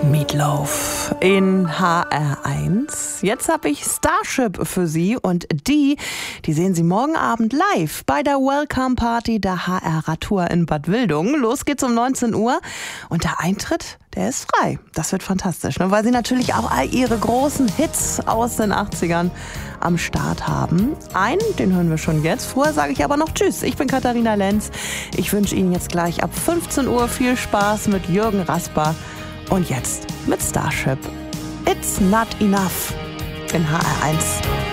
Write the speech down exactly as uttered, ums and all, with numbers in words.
Meatloaf in H R eins. Jetzt habe ich Starship für Sie und die, die sehen Sie morgen Abend live bei der Welcome Party der H R Radtour in Bad Wildungen. Los geht's um neunzehn Uhr und der Eintritt, der ist frei. Das wird fantastisch, ne? Weil sie natürlich auch all ihre großen Hits aus den achtzigern am Start haben. Einen, den hören wir schon jetzt. Vorher sage ich aber noch Tschüss. Ich bin Katharina Lenz. Ich wünsche Ihnen jetzt gleich ab fünfzehn Uhr viel Spaß mit Jürgen Rasper. Und jetzt mit Starship. It's not enough in H R eins.